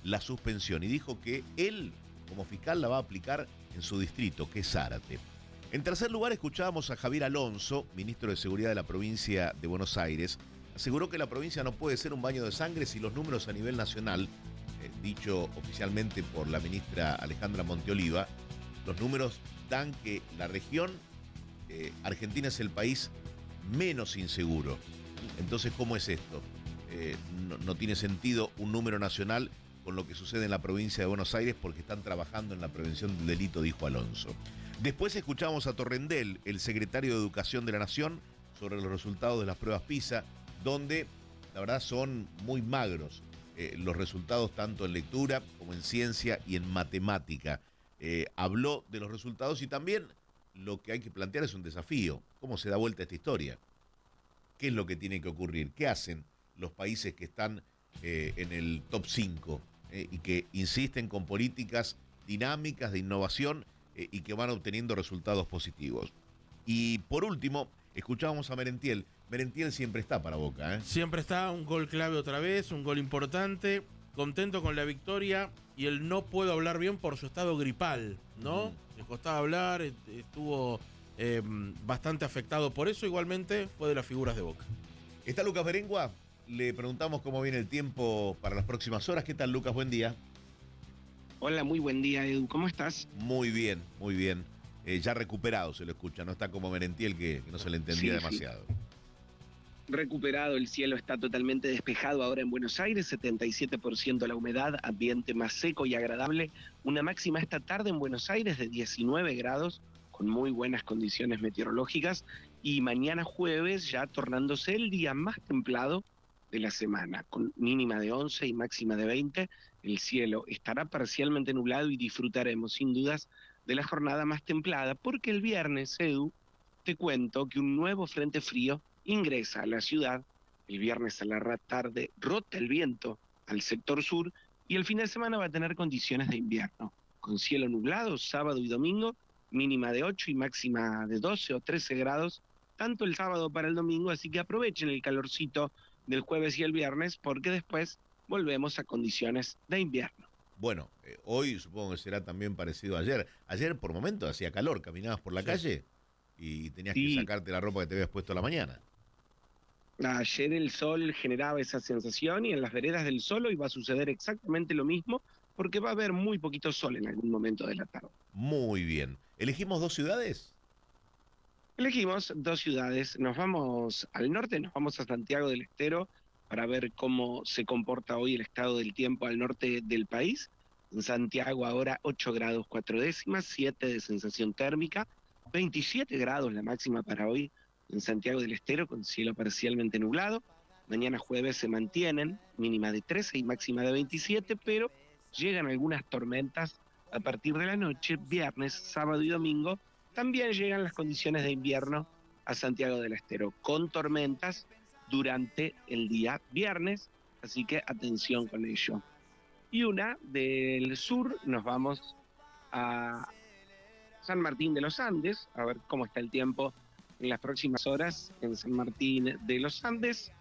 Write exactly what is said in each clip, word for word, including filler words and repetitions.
la suspensión y dijo que él, como fiscal, la va a aplicar en su distrito, que es Zárate. En tercer lugar, escuchábamos a Javier Alonso, ministro de Seguridad de la provincia de Buenos Aires. Aseguró que la provincia no puede ser un baño de sangre si los números a nivel nacional, eh, dicho oficialmente por la ministra Alejandra Monteoliva, los números dan que la región, eh, Argentina es el país menos inseguro. Entonces, ¿cómo es esto? Eh, no, no tiene sentido un número nacional con lo que sucede en la provincia de Buenos Aires porque están trabajando en la prevención del delito, dijo Alonso. Después escuchamos a Torrendel, el secretario de Educación de la Nación, sobre los resultados de las pruebas PISA, donde la verdad son muy magros eh, los resultados tanto en lectura como en ciencia y en matemática. Eh, habló de los resultados y también lo que hay que plantear es un desafío. ¿Cómo se da vuelta esta historia? ¿Qué es lo que tiene que ocurrir? ¿Qué hacen los países que están eh, en el top cinco eh, y que insisten con políticas dinámicas de innovación eh, y que van obteniendo resultados positivos? Y por último, escuchábamos a Merentiel. Merentiel siempre está para Boca, ¿eh? Siempre está, un gol clave otra vez, un gol importante. Contento con la victoria y el no puedo hablar bien por su estado gripal, ¿no? Mm. Le costaba hablar, estuvo eh, bastante afectado por eso, igualmente fue de las figuras de Boca. ¿Está Lucas Berengua? Le preguntamos cómo viene el tiempo para las próximas horas. ¿Qué tal, Lucas? Buen día. Hola, muy buen día, Edu. ¿Cómo estás? Muy bien, muy bien. Eh, ya recuperado se lo escucha, no está como Merentiel que, que no se le entendía sí, demasiado. Sí. Recuperado, el cielo está totalmente despejado ahora en Buenos Aires, setenta y siete por ciento la humedad, ambiente más seco y agradable, una máxima esta tarde en Buenos Aires de diecinueve grados, con muy buenas condiciones meteorológicas, y mañana jueves ya tornándose el día más templado de la semana, con mínima de once y máxima de veinte, el cielo estará parcialmente nublado y disfrutaremos sin dudas de la jornada más templada, porque el viernes, Edu, te cuento que un nuevo frente frío ingresa a la ciudad, el viernes a la tarde rota el viento al sector sur y el fin de semana va a tener condiciones de invierno, con cielo nublado sábado y domingo, mínima de ocho y máxima de doce o trece grados, tanto el sábado para el domingo, así que aprovechen el calorcito del jueves y el viernes porque después volvemos a condiciones de invierno. Bueno, eh, hoy supongo que será también parecido a ayer. Ayer por momentos hacía calor, caminabas por la sí. calle y tenías sí. que sacarte la ropa que te habías puesto a la mañana. Ayer el sol generaba esa sensación y en las veredas del sol hoy va a suceder exactamente lo mismo porque va a haber muy poquito sol en algún momento de la tarde. Muy bien. ¿Elegimos dos ciudades? Elegimos dos ciudades. Nos vamos al norte, nos vamos a Santiago del Estero para ver cómo se comporta hoy el estado del tiempo al norte del país. En Santiago ahora ocho grados cuatro décimas, siete de sensación térmica, veintisiete grados la máxima para hoy en Santiago del Estero con cielo parcialmente nublado. Mañana jueves se mantienen, mínima de trece y máxima de veintisiete, pero llegan algunas tormentas a partir de la noche, viernes, sábado y domingo. También llegan las condiciones de invierno a Santiago del Estero, con tormentas durante el día viernes, así que atención con ello. Y una del sur, nos vamos a San Martín de los Andes, a ver cómo está el tiempo en las próximas horas en San Martín de los Andes.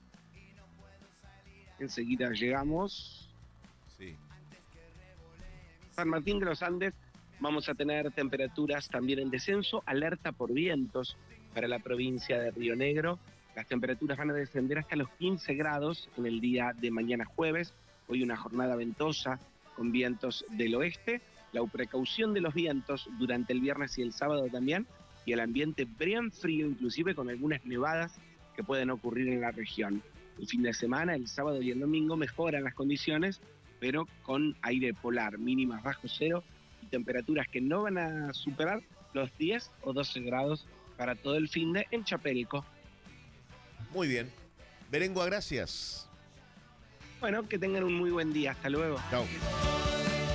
Enseguida llegamos. Sí. San Martín de los Andes, vamos a tener temperaturas también en descenso, alerta por vientos para la provincia de Río Negro. Las temperaturas van a descender hasta los quince grados en el día de mañana jueves. Hoy una jornada ventosa con vientos del oeste. La precaución de los vientos durante el viernes y el sábado también. Y el ambiente bien frío, inclusive con algunas nevadas que pueden ocurrir en la región. El fin de semana, el sábado y el domingo, mejoran las condiciones, pero con aire polar, mínimas bajo cero y temperaturas que no van a superar los diez o doce grados para todo el fin de en Chapelco. Muy bien. Berengua, gracias. Bueno, que tengan un muy buen día. Hasta luego. Chao.